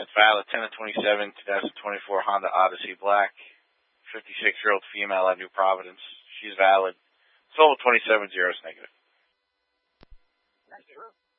It's valid 10 of 27, 2024 Honda Odyssey Black. 56-year-old female at New Providence. She's valid. Sold 27 zeros negative. Nice.